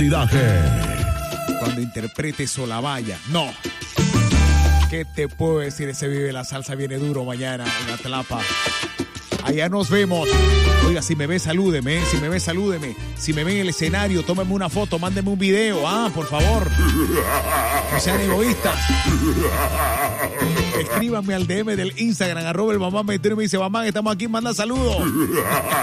modalidades. Cuando interprete Solavalla. No. ¿Qué te puedo decir? Ese Vive la Salsa viene duro mañana en Atlapa. Allá nos vemos. Oiga, si me ve, salúdeme. Si me ve, salúdeme. Si me ve en el escenario, tómeme una foto, mándeme un video. Por favor. No sean egoístas. Escríbanme al DM del Instagram, @el Bambam 21 y me dice, Bambam, estamos aquí, manda saludos.